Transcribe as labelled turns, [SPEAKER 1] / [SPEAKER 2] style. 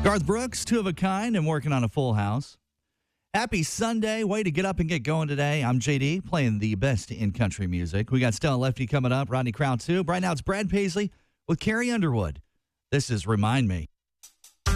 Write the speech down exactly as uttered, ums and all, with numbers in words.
[SPEAKER 1] Garth Brooks, two of a kind, and working on a full house. Happy Sunday. Way to get up and get going today. I'm J D, playing the best in country music. We got Stella Lefty coming up, Rodney Crowd too. Right now it's Brad Paisley with Carrie Underwood. This is Remind Me.